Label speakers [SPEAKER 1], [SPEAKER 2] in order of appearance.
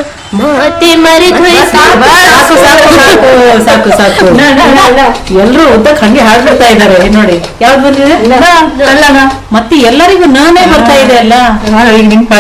[SPEAKER 1] ಮಾತೆ ಮರೆತು
[SPEAKER 2] ಸಾಕು ಸಾಕು ಸಾಕು ಸಾಕು ಸಾಕು ಎಲ್ರು ಉದ್ದಕ್ಕೆ ಹಂಗೆ ಹಾಡ್ಬಿಡ್ತಾ ಇದಾರೆ ನೋಡಿ. ಯಾವ್ದು ಬಂದಿದೆ? ಮತ್ತೆ ಎಲ್ಲರಿಗೂ ನಾನೇ ಬರ್ತಾ ಇದೆ ಅಲ್ಲ. ಈಗ ನಿಂಗೆ